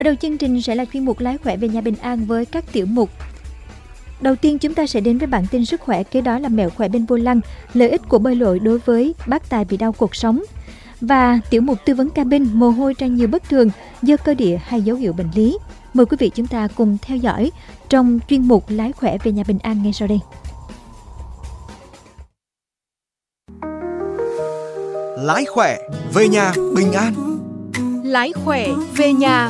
Đầu chương trình sẽ là chuyên mục Lái khỏe về nhà bình an với các tiểu mục. Đầu tiên chúng ta sẽ đến với bản tin sức khỏe, kế đó là mẹo khỏe bên vô lăng, lợi ích của bơi lội đối với bác tài bị đau cột sống. Và tiểu mục tư vấn cabin, mồ hôi ra nhiều bất thường, do cơ địa hay dấu hiệu bệnh lý. Mời quý vị chúng ta cùng theo dõi trong chuyên mục Lái khỏe về nhà bình an ngay sau đây. Lái khỏe về nhà bình an. Lái khỏe về nhà